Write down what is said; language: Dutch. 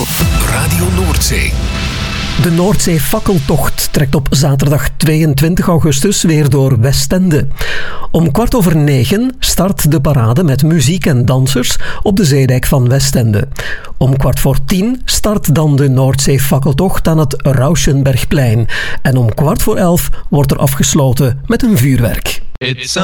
Radio Noordzee. De Noordzee-fakkeltocht trekt op zaterdag 22 augustus weer door Westende. Om 9:15 start de parade met muziek en dansers op de zeedijk van Westende. Om 10:15 start dan de Noordzee-fakkeltocht aan het Rauschenbergplein. En om 11:15 wordt er afgesloten met een vuurwerk. It's